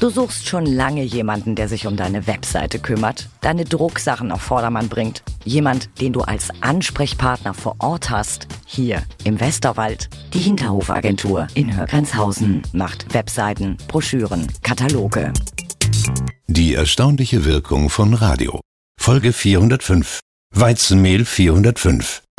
Du suchst schon lange jemanden, der sich um deine Webseite kümmert, deine Drucksachen auf Vordermann bringt. Jemand, den du als Ansprechpartner vor Ort hast. Hier im Westerwald. Die Hinterhofagentur in Högrenzhausen macht Webseiten, Broschüren, Kataloge. Die erstaunliche Wirkung von Radio. Folge 405. Weizenmehl 405.